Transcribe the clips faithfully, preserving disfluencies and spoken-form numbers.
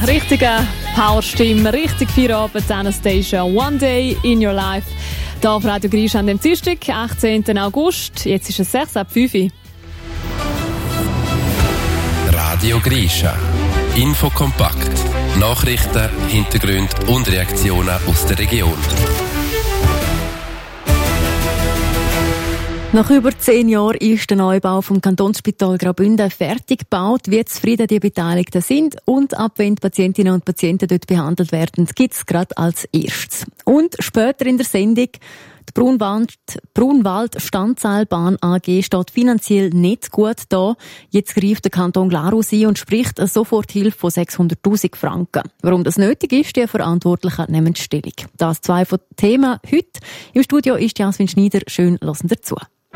Richtige Powerstimme, richtig Feierabend, Anastasia, One Day in Your Life. Hier auf Radio Grisha an dem Dienstag, achtzehnten August. Jetzt ist es sechs ab fünf. Radio Grisha. Infokompakt. Nachrichten, Hintergründe und Reaktionen aus der Region. Nach über zehn Jahren ist der Neubau vom Kantonsspital Graubünden fertig gebaut. Wie zufrieden die Beteiligten sind und ab wenn die Patientinnen und Patienten dort behandelt werden, gibt es gerade als erstes. Und später in der Sendung, die Brunwald, Brunwald Standseilbahn A G steht finanziell nicht gut da. Jetzt greift der Kanton Glarus ein und spricht eine Soforthilfe von sechshunderttausend Franken. Warum das nötig ist, die Verantwortlichen nehmen Stellung. Das zwei von den Themen heute. Im Studio ist Jasmin Schneider. Schön, hören dazu.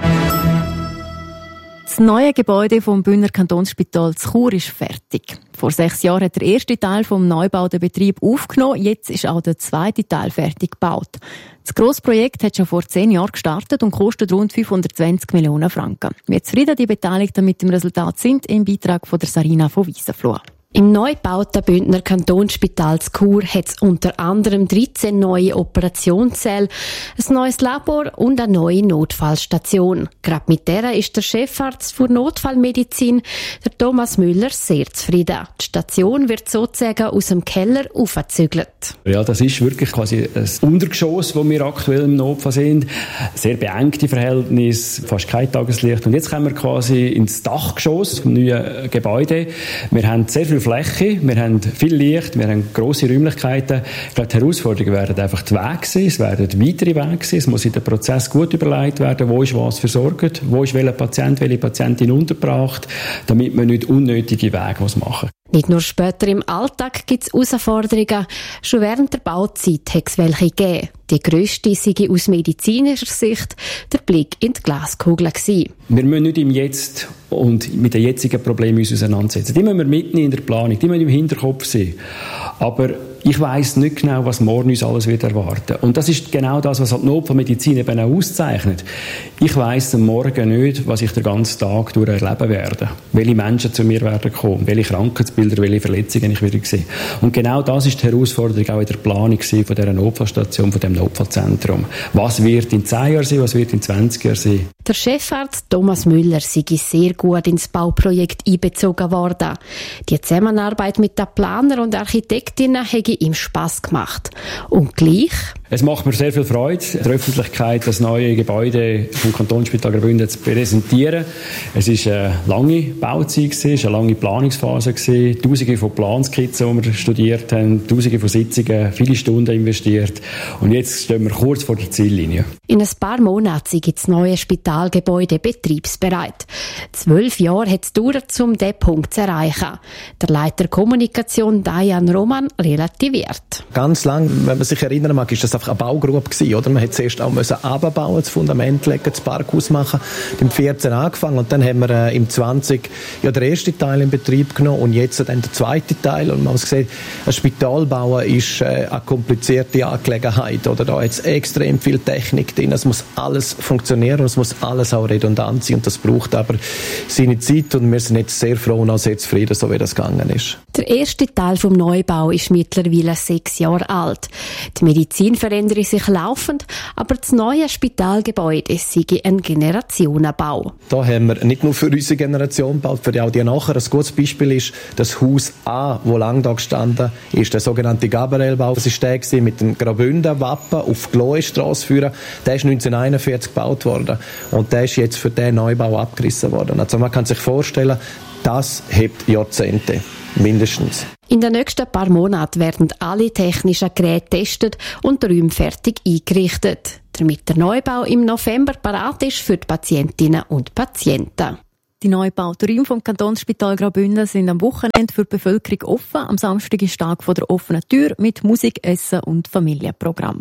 Das neue Gebäude vom Bündner Kantonsspital Chur ist fertig. Vor sechs Jahren hat der erste Teil vom Neubau den Betrieb aufgenommen. Jetzt ist auch der zweite Teil fertig gebaut. Das Grossprojekt hat schon vor zehn Jahren gestartet und kostet rund fünfhundertzwanzig Millionen Franken. Wie zufrieden die Beteiligten mit dem Resultat sind, im Beitrag von der Sarina von Wiesenfloh. Im neu gebauten Bündner Kantonsspital Chur hat es unter anderem dreizehn neue Operationssäle, ein neues Labor und eine neue Notfallstation. Gerade mit der ist der Chefarzt für Notfallmedizin, der Thomas Müller, sehr zufrieden. Die Station wird sozusagen aus dem Keller aufgezügelt. Ja, das ist wirklich quasi ein Untergeschoss, wo wir aktuell im Notfall sind. Sehr beengte Verhältnisse, fast kein Tageslicht. Und jetzt kommen wir quasi ins Dachgeschoss vom neuen Gebäude. Wir haben sehr viel Fläche, wir haben viel Licht, wir haben grosse Räumlichkeiten. Ich glaube, die Herausforderungen werden einfach die Wege sein, es werden weitere Wege sein, es muss in den Prozess gut überlegt werden, wo ist was versorgt, wo ist welcher Patient, welche Patientin untergebracht, damit man nicht unnötige Wege machen. Nicht nur später im Alltag gibt es Herausforderungen, schon während der Bauzeit hat es welche gegeben. Die grösste sei aus medizinischer Sicht der Blick in die Glaskugel gewesen. Wir müssen nicht im Jetzt und mit den jetzigen Problemen uns auseinandersetzen. Die müssen wir mitten in der Planung, die müssen im Hinterkopf sein. Aber ich weiss nicht genau, was morgen uns alles wird erwarten. Und das ist genau das, was halt die Notfallmedizin eben auch auszeichnet. Ich weiss am Morgen nicht, was ich den ganzen Tag durch erleben werde. Welche Menschen zu mir werden kommen, welche Krankheitsbilder, welche Verletzungen ich wieder sehe. Und genau das ist die Herausforderung auch in der Planung von dieser Notfallstation, von dem Notfallzentrum. Was wird in zehn Jahren sein, was wird in zwanzig Jahren sein? Der Chefarzt Thomas Müller sei sehr gut ins Bauprojekt einbezogen worden. Die Zusammenarbeit mit den Planern und Architektinnen hätte ihm Spass gemacht. Und gleich? Es macht mir sehr viel Freude, der Öffentlichkeit das neue Gebäude vom Kantonsspital Graubünden zu präsentieren. Es war eine lange Bauzeit, es war eine lange Planungsphase, Tausende von Planskizzen, die wir studiert haben, Tausende von Sitzungen, viele Stunden investiert. Und jetzt stehen wir kurz vor der Ziellinie. In ein paar Monaten gibt das neue Spitalgebäude betriebsbereit. Zwölf Jahre hat es gedauert, um diesen Punkt zu erreichen. Der Leiter Kommunikation Dayan Roman relativiert. Ganz lang, wenn man sich erinnern mag, ist das einfach eine Baugrube gewesen, oder? Man hätte zuerst auch müssen runterbauen, das Fundament legen, das Parkhaus machen. Im vierzehn angefangen und dann haben wir äh, im zwanzig ja den ersten Teil in Betrieb genommen und jetzt dann den zweiten Teil. Und man muss sehen, ein Spital bauen ist äh, eine komplizierte Angelegenheit, oder? Da hat es extrem viel Technik drin. Es muss alles funktionieren und es muss alles auch redundant sein und das braucht aber seine Zeit und wir sind jetzt sehr froh und auch sehr zufrieden, so wie das gegangen ist. Der erste Teil vom Neubau ist mittlerweile sechs Jahre alt. Die Medizin verändert sich laufend, aber das neue Spitalgebäude sei ein Generationenbau. Da haben wir nicht nur für unsere Generation gebaut, für die auch die nachher. Ein gutes Beispiel ist das Haus A, wo lang da gestanden ist, der sogenannte Gabrielbau. Das war der mit dem Graubünden-Wappen auf die Loestrasse führen. Der ist neunzehnhunderteinundvierzig gebaut worden und der ist jetzt für den Neubau abgerissen worden. Also man kann sich vorstellen, das hebt Jahrzehnte. Mindestens. In den nächsten paar Monaten werden alle technischen Geräte getestet und die Räume fertig eingerichtet, damit der Neubau im November parat ist für die Patientinnen und Patienten. Die neu gebauten Räume vom Kantonsspital Graubünden sind am Wochenende für die Bevölkerung offen. Am Samstag ist Tag von der offenen Tür mit Musik, Essen und Familienprogramm.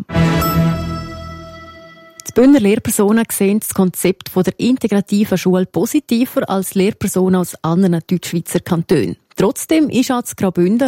Die Bündner Lehrpersonen sehen das Konzept der integrativen Schule positiver als Lehrpersonen aus anderen Deutschschweizer Kantonen. Trotzdem ist auch das Graubünden